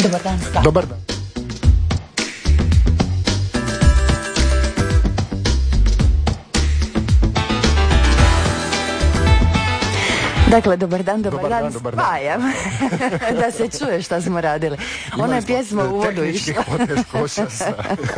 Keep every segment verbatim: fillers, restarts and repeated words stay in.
Dobar dan. Da. Dobar dan. Dakle, dobar dan, dobar, dobar dan, dan dobar spajam da se čuje šta smo radili. Ona je pjesma u vodu išla. Poteškoća sa,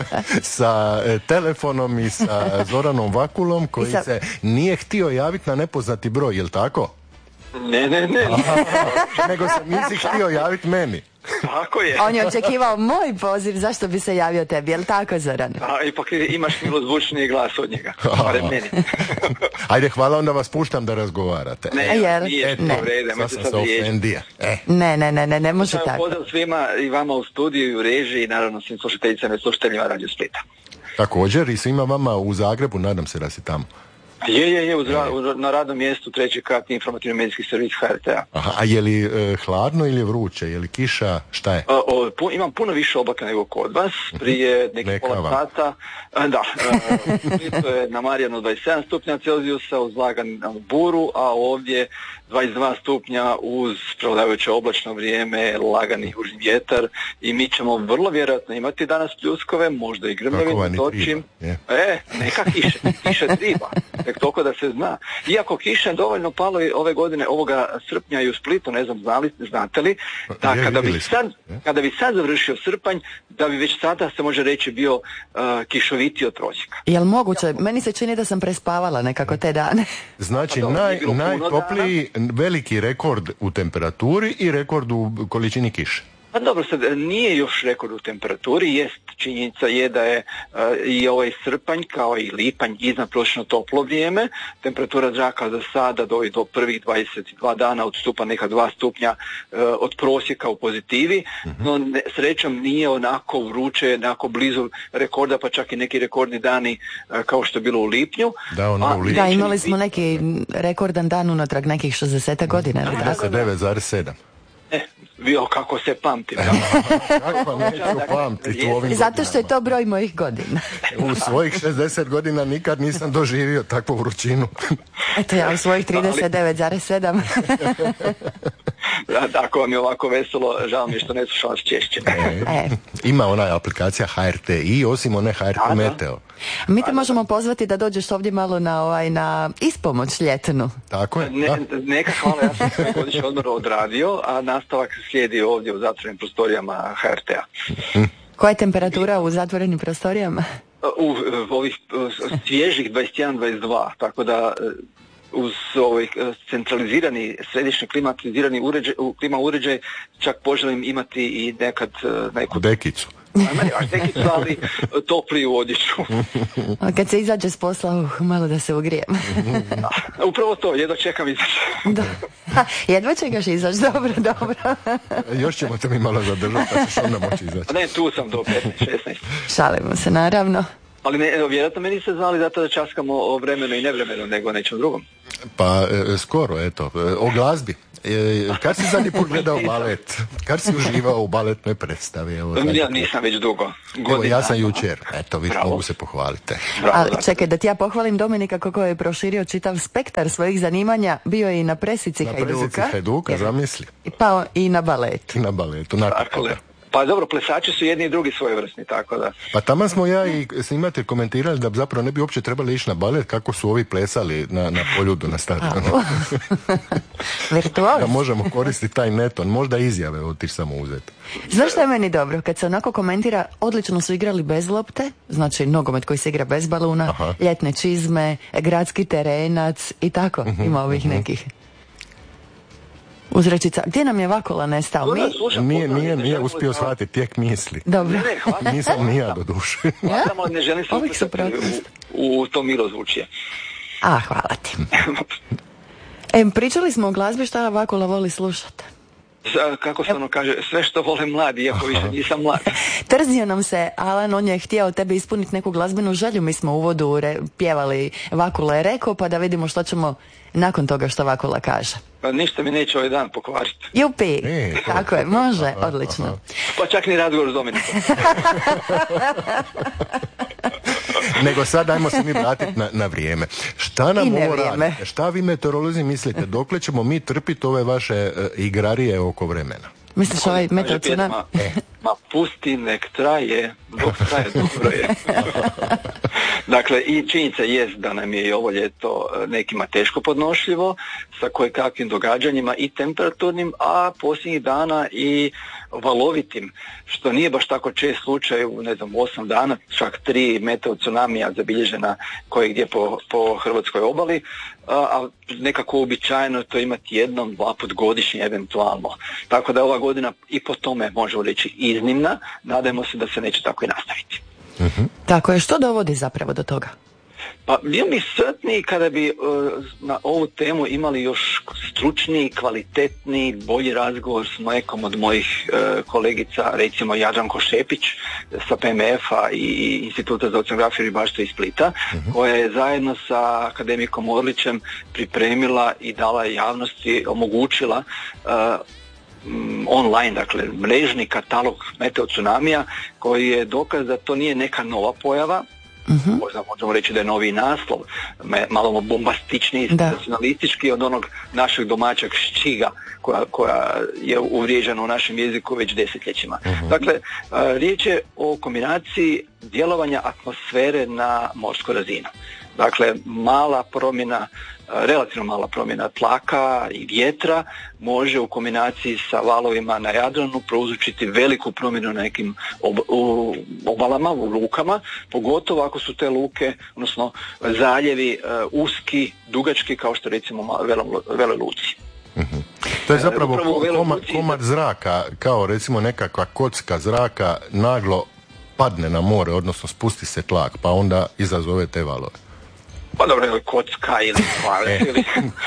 sa telefonom i sa Zoranom Vakulom koji sa... se nije htio javiti na nepoznati broj, jel tako? Ne, ne, ne. Aha, nego se nisi htio javiti meni. Tako je. On je očekivao moj poziv, zašto bi se javio tebi, jel tako, Zoran? A, ipak imaš milozvučniji glas od njega. Meni. Ajde, hvala, onda vas puštam da razgovarate. Ne, Jer, nije to ne. vrede. Sad sam se ofendija. E. Ne, ne, ne, ne, ne može tako. Pozdrav svima i vama u studiju i u režiji i naravno svim slušateljicama i slušateljima Radio Splita. Također i svima vama u Zagrebu, nadam se da si tamo. Je, je, je, uz ra, uz, na radnom mjestu treći kat informativno medijski servis H R T-a. Aha, a je li e, hladno ili je vruće, je li kiša, šta je? O, o, pu, imam puno više oblaka nego kod vas, prije nekih Neka pola vam. sata, a, da, to je na Marijanu dvadeset sedam stupnja Celzijusa uz laganu buru, a ovdje dvadeset dva stupnja uz prevladavajuće oblačno vrijeme, lagani južni vjetar i mi ćemo vrlo vjerojatno imati danas pljuskove, možda i grmljavinu točim. E, neka kiše, kiše triba, tek toliko da se zna. Iako kiše dovoljno palo i ove godine, ovoga srpnja i u Splitu, ne znam, znali, znate li, da je, kada, bi smo, sad, kada bi sad završio srpanj, da bi već sada se može reći bio uh, kišovitiji od prosjeka. Jel moguće? Meni se čini da sam prespavala nekako te dane. Znači, dobro, naj, nije bilo puno najtopliji veliki rekord u temperaturi i rekord u količini kiše. Pa dobro, sad nije još rekord u temperaturi, jest činjenica je da je uh, i ovaj srpanj kao i lipanj iznadprosječno toplo vrijeme, temperatura zraka za sada do, do prvih dvadeset dva dana odstupa neka dva stupnja uh, od prosjeka u pozitivi, uh-huh. no ne, srećom nije onako vruće, onako blizu rekorda, pa čak i neki rekordni dani uh, kao što je bilo u lipnju. Da, ono u lipnju. Da, imali smo neki rekordan dan unatrag nekih šezdeset godina. šezdeset devet zarez sedam. E, bio kako se pamti. Kako neću pamtiti u ovim Zato što je to broj mojih godina. U svojih šezdeset godina nikad nisam doživio takvu vrućinu. Eto ja u svojih trideset devet zarez sedam. Da, tako vam je ovako veselo, žao mi je što ne slušam vas češće. E, e. Ima ona aplikacija H R T I, osim one H R T Meteo. Mi te možemo pozvati da dođeš ovdje malo na, ovaj, na ispomoć ljetnu. Tako je. Ne, neka hvala, ja sam svoj godišnji odmor odradio, a nastavak slijedi ovdje u zatvorenim prostorijama H R T-a. Koja je temperatura u zatvorenim prostorijama? U, u ovih svježih dvadeset jedan dvadeset dva, tako da uz ovaj centralizirani, središnji klimatizirani uređaj, klima uređaj, čak poželim imati i nekad neku dekicu. Ne, baš dekicu, ali topliju odjeću. Kad se izađe s posla, uh, malo da se ugrijem. Da, upravo to, jedva čekam izaći. Da. Ha, jedva čekaš izaći, dobro, dobro. Još ćemo te mi malo zadržati, pa ćeš onda moći izaći. Ne, tu sam do petnaest šesnaest. Šalimo se, naravno. Ali ne, vjerojatno meni se znali zato da časkamo o vremenu i nevremenu, nego nečem drugom. Pa, e, skoro, eto, e, o glazbi. E, kad si zadnji put gledao balet? Kad si uživao u baletnoj predstavi? Evo, ja nisam već dugo. Evo, ja sam jučer, eto, vi mogu se pohvaliti. Ali čekaj, da ti ja pohvalim Dominika kako je proširio čitav spektar svojih zanimanja, bio je i na presici na Hajduka. Na presici Hajduka, jer, zamisli. Pa i na baletu. I na baletu, nakon toga. Pa dobro, plesači su jedni i drugi svojevrsni, tako da. Pa tamo smo ja i snimatelj komentirali da zapravo ne bi uopće trebali ići na balet kako su ovi plesali na, na Poljudu, na stadionu. Virtuoz. Da možemo koristiti taj neton, možda izjave otići samo uzeti. Znaš što je meni dobro? Kad se onako komentira, odlično su igrali bez lopte, znači nogomet koji se igra bez baluna, aha, ljetne čizme, gradski terenac i tako, uh-huh, ima ovih uh-huh. nekih. Uzrečica. Gdje nam je Vakula nestao? Mi... Nije, nije, nije uspio shvatiti tijek misli. Dobro. Nisam ni ja do duše. Ja? Samo ne želim se u, u to milozvučje. A, hvala ti. E, pričali smo o glazbi, šta Vakula voli slušati? Kako se ono kaže, sve što vole mladi, iako više nisam mlad. Trzio nam se Alan, on je htio tebe ispuniti neku glazbenu želju, mi smo u uvodu re, pjevali Vakula je rekao, pa da vidimo što ćemo nakon toga što Vakula kaže. Pa ništa mi neće ovaj dan pokvariti. Jupi, e, tako je, može, odlično. Pa čak ni razgovor s Dominikom. Nego sad dajmo se mi vratiti na, na vrijeme. Šta nam ovo radi? Šta vi meteorolozi mislite? Dokle ćemo mi trpiti ove vaše uh, igrarije oko vremena? Misliš ovaj meteo tsunami? Ma pusti nek traje, dok traje dobro je. Dakle, i činjenica jest da nam je i ovo ljeto nekima teško podnošljivo, sa kojekakvim događanjima i temperaturnim, a posljednjih dana i valovitim, što nije baš tako čest slučaj, u ne znam, osam dana, čak tri meteo tsunamija zabilježena koje gdje po, po hrvatskoj obali, a, a nekako uobičajeno to imati jednom, dva put godišnje eventualno. Tako da je ova godina i po tome možemo reći iznimna, nadajmo se da se neće tako i nastaviti. Uh-huh. Tako je, što dovodi zapravo do toga? Pa bio bi sretniji kada bi uh, na ovu temu imali još stručniji, kvalitetniji, bolji razgovor s nekom od mojih uh, kolegica, recimo Jadranko Šepić sa P M F-a i Instituta za oceanografiju i ribarstvo iz Splita, uh-huh. koja je zajedno sa akademikom Orlićem pripremila i dala javnosti, omogućila uh, online, dakle mrežni katalog meteo tsunamija koji je dokaz da to nije neka nova pojava. Uh-huh. Možda možemo reći da je novi naslov, malo bombastičniji, senzacionalistički od onog našeg domaćeg ščiga koja, koja je uvriježena u našem jeziku već desetljećima. Uh-huh. Dakle, riječ je o kombinaciji djelovanja atmosfere na morsku razinu. Dakle, mala promjena, relativno mala promjena tlaka i vjetra može u kombinaciji sa valovima na Jadranu prouzročiti veliku promjenu na nekim ob- u obalama, u lukama, pogotovo ako su te luke, odnosno zaljevi uh, uski, dugački, kao što recimo Veloj Luci. Mm-hmm. To je zapravo ko- komad, komad zraka, kao recimo nekakva kocka zraka naglo padne na more, odnosno spusti se tlak, pa onda izazove te valove. Pa dobro, ili kocka ili kvale, ili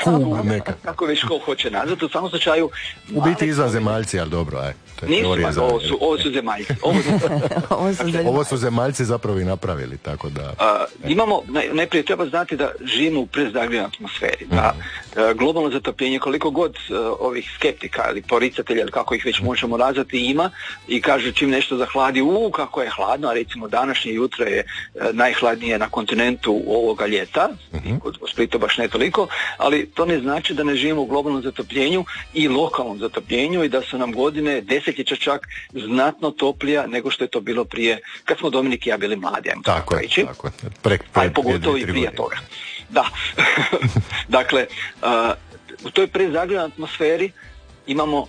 kako već ko hoće nazvati, u samom slučaju... U biti izvanzemaljci, ali dobro, aj. Nisu, ovo su, ovo su zemaljci. Ovo su, ovo, su ovo su zemaljci zapravo i napravili, tako da... Uh, imamo, najprije treba znati da živimo u prezagrijenoj atmosferi, da uh, globalno zatopljenje, koliko god uh, ovih skeptika ili poricatelja, ili kako ih već možemo nazvati, ima i kaže čim nešto zahladi, u kako je hladno, a recimo današnje jutro je uh, najhladnije na kontinentu ovoga ljeta, uh-huh. kod Splita baš ne toliko, ali to ne znači da ne živimo u globalnom zatopljenju i lokalnom zatopljenju i da su nam godine desetljeća čak znatno toplija nego što je to bilo prije, kad smo Dominik i ja bili mladi. Tako je, tako je. Pre, pre, a pogotovo i prije toga. Da. Dakle, uh, u toj prezagrijenoj atmosferi imamo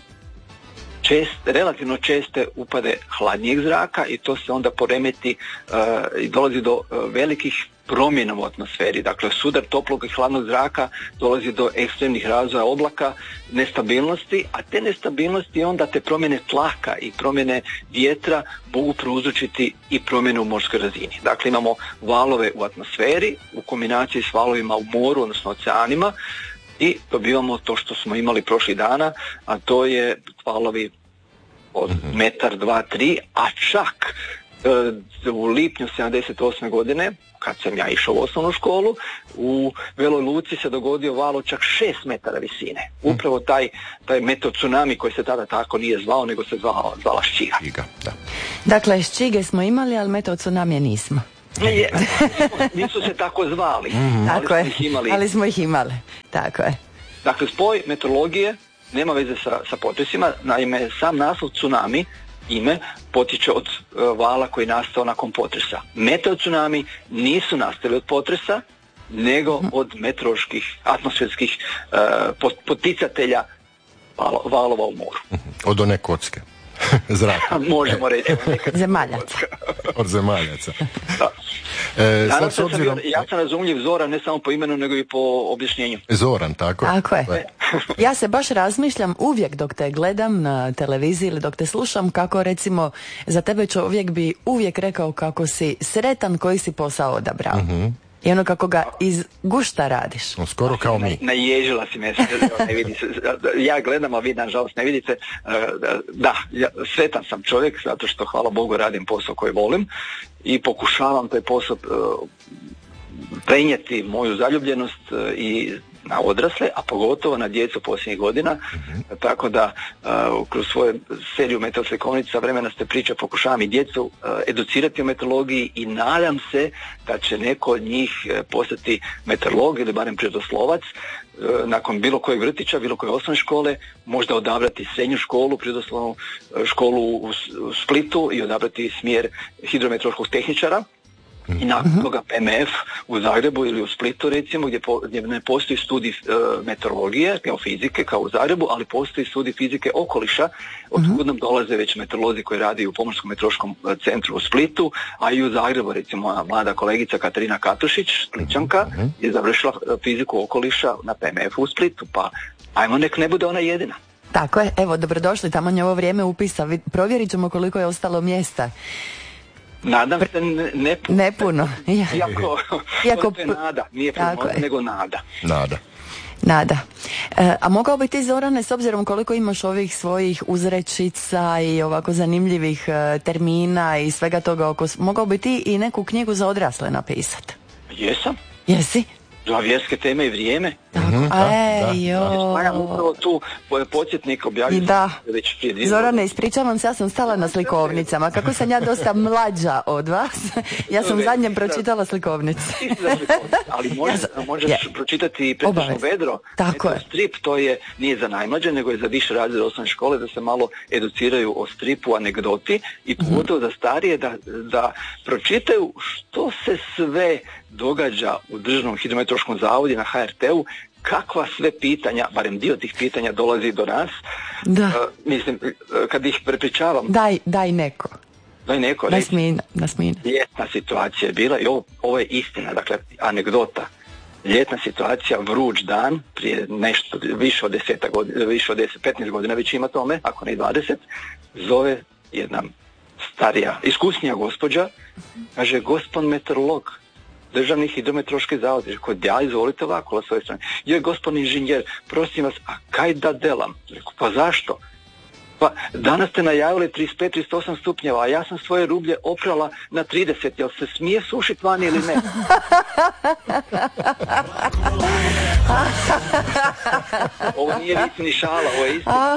čest, relativno česte upade hladnijeg zraka i to se onda poremeti uh, i dolazi do uh, velikih promjena u atmosferi. Dakle, sudar toplog i hladnog zraka dolazi do ekstremnih razvoja oblaka, nestabilnosti, a te nestabilnosti onda te promjene tlaka i promjene vjetra mogu prouzročiti i promjene u morskoj razini. Dakle, imamo valove u atmosferi u kombinaciji s valovima u moru, odnosno oceanima, i dobivamo to što smo imali prošlih dana, a to je valovi od metar, dva, tri, a čak e, u lipnju sedamdeset osme godine, kad sam ja išao u osnovnu školu, u Veloj Luci se dogodio val od čak šest metara visine. Upravo taj, taj meteo tsunami koji se tada tako nije zvao, nego se zvao, zvala ščiga. Da. Dakle, ščige smo imali, ali meteo tsunamije nismo. Je, nisu se tako zvali, mm-hmm. ali, tako smo je, ih imali. ali smo ih imali. Tako je. Dakle, spoj meteorologije nema veze sa, sa potresima, naime sam naslov tsunami, ime, potiče od uh, vala koji je nastao nakon potresa. Meteo tsunami nisu nastali od potresa, nego mm-hmm. od meteoroloških, atmosferskih uh, poticatelja valo, valova u moru. Mm-hmm. Od one kocke. Zraka. Možemo reći. Zemaljaca. Od zemaljaca. Da. E, sad, s obzirom... sam, ja sam razumljiv Zoran ne samo po imenu nego i po objašnjenju. Zoran, tako? Tako je. Ja se baš razmišljam uvijek dok te gledam na televiziji ili dok te slušam kako recimo za tebe čovjek bi uvijek rekao kako si sretan koji si posao odabrao. Uh-huh. I ono kako ga iz gušta radiš. Skoro kao mi. Naježila si me, ne vidi se. Ja gledam, a vi nažalost ne vidite. Da, ja, sretan sam čovjek zato što hvala Bogu radim posao koji volim i pokušavam taj posao prenijeti moju zaljubljenost i na odrasle, a pogotovo na djecu posljednjih godina, mm-hmm. tako da uh, kroz svoju seriju meteoslikovnica Vremena ste priča pokušavam i djecu uh, educirati o meteorologiji i nadam se da će neko od njih uh, postati meteorolog ili barem prirodoslovac uh, nakon bilo kojeg vrtića, bilo koje osnovne škole, možda odabrati srednju školu, prirodoslovnu uh, školu u, u Splitu i odabrati smjer hidrometeorološkog tehničara. I nakon toga P M F u Zagrebu ili u Splitu recimo gdje, po, gdje ne postoji studij uh, meteorologije, geofizike kao u Zagrebu, ali postoji studij fizike okoliša, od kud nam dolaze već meteorolozi koji radi u Pomorskom meteorološkom centru u Splitu, a i u Zagrebu recimo moja mlada kolegica Katarina Katušić, Splićanka, je završila fiziku okoliša na P M F u Splitu, pa ajmo nek ne bude ona jedina. Tako je, evo dobrodošli, tamo je ovo vrijeme upisa, provjerit ćemo koliko je ostalo mjesta. Nadam se ne puno. Ne puno. Iako, Iako to je nada, nije prognoza, nego nada. Nada. Nada. E, a mogao bi ti, Zorane, s obzirom koliko imaš ovih svojih uzrečica i ovako zanimljivih e, termina i svega toga oko, mogao bi ti i neku knjigu za odrasle napisati? Jesam. Jesi? Za vjerske teme i vrijeme. Tako, mm-hmm, da, e, da, da. Ja upravo tu podsjetnik objavljam da. Već prije dvije. Zorane, ispričavam se, ja sam stala na slikovnicama. Kako sam ja dosta mlađa od vas, ja sam zadnjem pročitala slikovnice. Ali možeš, možeš ja. pročitati Pretežno vedro. Tako je. Strip, to je, nije za najmlađe, nego je za više razreda osnovne škole, da se malo educiraju o stripu, anegdoti i pogotovo mm-hmm. za starije da, da pročitaju što se sve događa u Državnom hidrometeorološkom zavodu na H R T-u, kakva sve pitanja, barem dio tih pitanja dolazi do nas. Da. Uh, mislim, uh, kad ih prepričavam... Daj, daj neko. Daj neko. Nasmina, nasmina. Ljetna situacija je bila i ovo, ovo je istina, dakle, anegdota. Ljetna situacija, vruć dan, prije nešto, više od deset godina, više od deset, petnaest godina već ima tome, ako ne i dvadeset, zove jedna starija, iskusnija gospođa, kaže, gospon meteorolog, Državni hidrometeorološki zavod, rekao, ja, izvolite ovako, na svojoj strani. Joj, gospodin inženjer, prosim vas, a kaj da delam? Rekao, pa zašto? Pa danas ste najavili trideset pet do trideset osam stupnjeva, a ja sam svoje rublje oprala na trideset, jel se smije sušiti vani ili ne? Ovo nije vic ni šala, ovo je istina.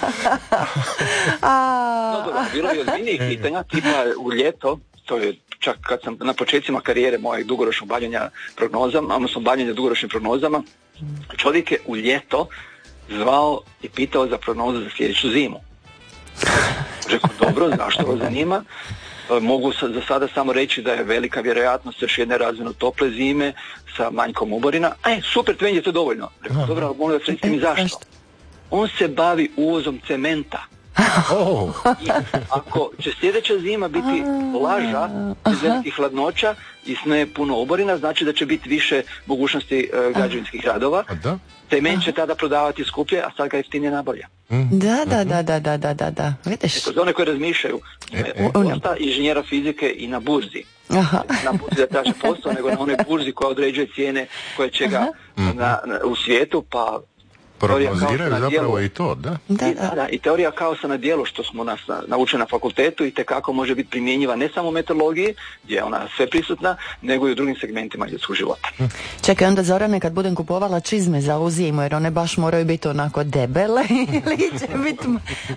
No, dobro, bilo je ozbiljnijih pitanja, tipa u ljeto, to je čak kad sam na početcima karijere mojeg dugoročnog bavljenja prognozama, odnosno bavljenja dugoročnim prognozama, čovjek je u ljeto zvao i pitao za prognozu za sljedeću zimu. Rekao, dobro, zašto vas zanima? Mogu za sada samo reći da je velika vjerojatnost još jedne razvijeno tople zime sa manjkom oborina. Aj, super, tveni je to dovoljno. Rekao, dobro, ali molim vas, recite mi zašto? On se bavi uvozom cementa. Oh. I ako će sljedeća zima biti laža, bez velikih hladnoća i s ne puno oborina, znači da će biti više mogućnosti uh, građevinskih radova. Cement će tada prodavati skuplje, a sad ga jeftinije nabavlja. Da, da, da, da, da, da, da. Vidiš? Eko, za one koji razmišljaju, dosta inženjera fizike i na burzi. Aha. Na burzi da traže posao, nego na onoj burzi koja određuje cijene koje će ga na, na, u svijetu, pa prognoziraju zapravo i to, da? Da, I, da, da, i teorija kaosa na dijelu, što smo nas na, naučili na fakultetu, i tekako može biti primjenjiva ne samo u meteorologiji, gdje je ona sve prisutna, nego i u drugim segmentima ljudskog života. Čekaj, onda Zorane, kad budem kupovala čizme za ovu zimu, jer one baš moraju biti onako debele, ili će biti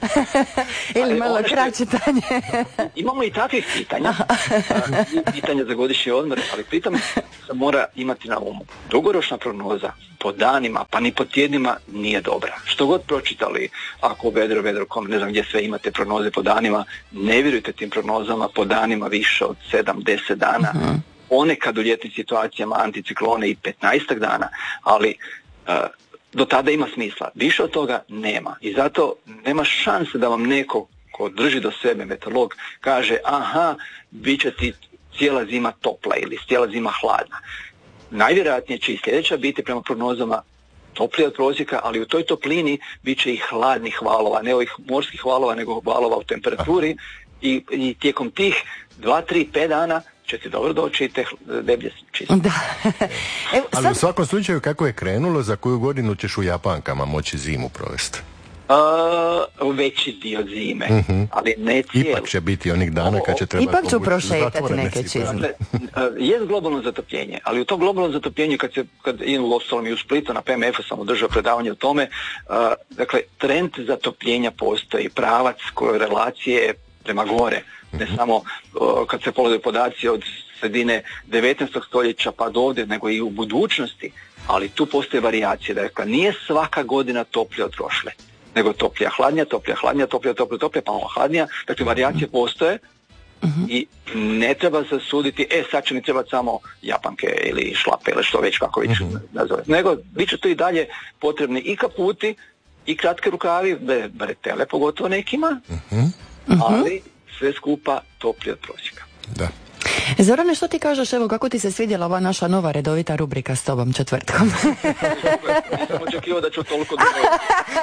ili malo kraće tanje? Imamo i takvih pitanja, pitanja za godišnji odmor, ali pritom se mora imati na umu. Dugoročna prognoza po danima, pa ni po tjednima nije dobra. Što god pročitali, ako u vedro, vedro kom, ne znam gdje sve imate prognoze po danima, ne vjerujte tim prognozama po danima više od sedam do deset dana. Uh-huh. Ponekad u ljetnim situacijama anticiklone i petnaestak dana, ali uh, do tada ima smisla. Više od toga nema. I zato nema šanse da vam neko ko drži do sebe, meteorolog, kaže aha, bit će ti cijela zima topla ili cijela zima hladna. Najvjerojatnije će i sljedeća biti prema prognozama toplije od prosjeka, ali u toj toplini bit će i hladnih valova, ne ovih morskih valova, nego valova u temperaturi i, i tijekom tih dva, tri, pet dana će ti dobro doći i te deblje čiste. Da. Evo, sad... Ali u svakom slučaju kako je krenulo, za koju godinu ćeš u Japankama moći zimu provesti? Uh, veći dio zime, uh-huh. ali ne cijeli. Ipak će biti onih dana kad će trebati ipak ću prošetati neke čizme. Dakle, je globalno zatopljenje, ali u tom globalnom zatopljenju kad se, kad i u Lostolom i u Splitu na P M F-u sam održao predavanje o tome, uh, dakle, trend zatopljenja postoji, pravac koje relacije prema gore, ne uh-huh. samo uh, kad se pogledaju podaci od sredine devetnaestog stoljeća pa do ovdje, nego i u budućnosti, ali tu postoje varijacije, dakle, nije svaka godina toplija od prošle, nego toplija, hladnija, toplija, hladnija, toplija, toplija, toplija, pa malo hladnija. Dakle, varijacije postoje uh-huh. i ne treba se suditi, e, sad će mi trebati samo japanke ili šlape ili što već, kako već uh-huh. nazove. Nego, bit će to i dalje potrebni i kaputi, i kratke rukavi, bretele pogotovo nekima, uh-huh. ali sve skupa toplije od prosjeka. Da. Zorane, što ti kažeš, evo, kako ti se svidjela ova naša nova redovita rubrika s tobom četvrtkom? Nisam očekivao da ću toliko dobro.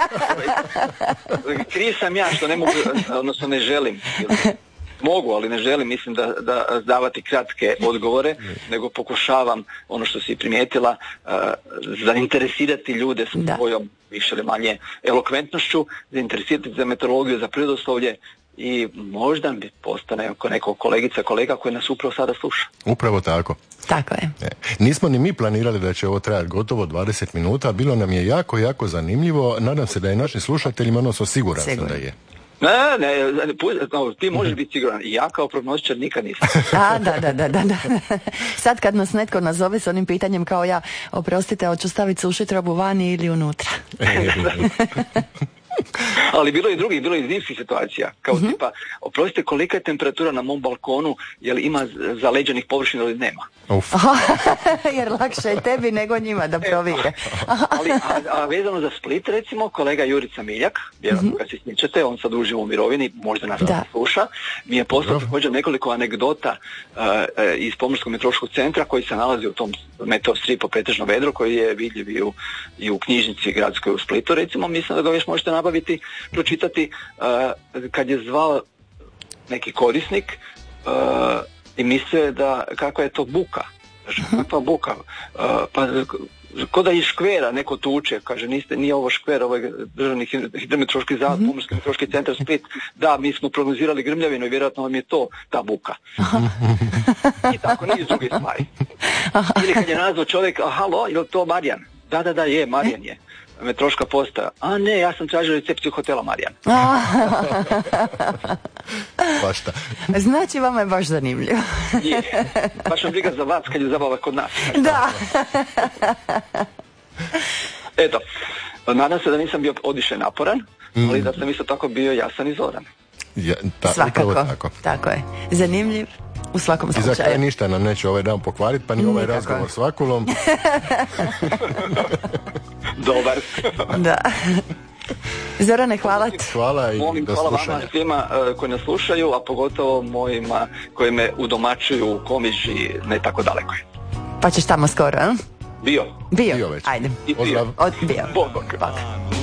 Kriv sam ja što ne mogu, odnosno ne želim. Mogu, ali ne želim, mislim da, da davati kratke odgovore, nego pokušavam, ono što si primijetila, uh, zainteresirati ljude s svojom više ili manje elokventnošću, zainteresirati za meteorologiju, za prirodoslovlje, i možda bi postane oko nekog kolegica, kolega koji nas upravo sada sluša. Upravo tako. Tako je. E, nismo ni mi planirali da će ovo trajati gotovo dvadeset minuta, bilo nam je jako, jako zanimljivo. Nadam se da je našim slušateljima, odnosno siguran sam da je. Ne, ne, no, ti možeš biti siguran. I ja kao prognostičar nikad nisam. A, da, da, da, da. Sad kad nas netko nazove s onim pitanjem kao ja, oprostite, hoću staviti sušit robu vani ili unutra. Ali bilo je drugih, bilo je zimskih situacija. Kao mm-hmm. tipa, oprostite, kolika je temperatura na mom balkonu, jel ima zaleđenih površina ili nema? Jer lakše je tebi nego njima da provire. Ali, a, a vezano za Split, recimo, kolega Jurica Miljak, vjerojatno mm-hmm. kad se sjećate, on sad uživa u mirovini, možda nas da. sluša, mi je poslao također nekoliko anegdota uh, iz Pomorskog meteorološkog centra koji se nalazi u tom meteostripu Pretežno vedro, koji je vidljiv i u, i u knjižnici gradskoj u Splitu, recimo, mislim da ga još možete nabaviti, pročitati, uh, kad je zvao neki korisnik uh, i mislio da kakva je to buka. Kaže, kakva buka? Uh, pa ko da iz škvera neko tuče, kaže, niste, nije ovo škver, ovo je državni hidrometeorološki zavod, mm-hmm. Pomorski meteorološki centar Split. Da, mi smo prognozirali grmljavinu i vjerojatno vam je to ta buka. I tako niz drugih stvari. Ili kad je nazvao čovjek, a halo, je li to Marijan? Da, da, da, je, Marijan je. Meteorološka postaja. A ne, ja sam tražio recepciju hotela Marijan. Baš šta. Znači, vama je baš zanimljivo. Je. Baš vam briga za vas kad je zabava kod nas. Da. Eto, nadam se da nisam bio odiše naporan, mm. ali da sam isto tako bio jasan i zoran. Ja, ta, Svakako, tako. tako je. Zanimljiv u svakom slučaju. I za kraj ništa nam neće ovaj dan pokvariti, pa ni ovaj Nikako. razgovor s Vakulom. Dobar. Da. Zorane, hvala ti. Hvala i Molim, do hvala slušanja. vama svima uh, koji nas slušaju, a pogotovo mojima koji me udomačuju u Komiži, ne tako daleko. Pa ćeš tamo skoro, a? Bio. Bio. Bio već. Ajde. I bio. Od, bio. Bog, bog. Bog.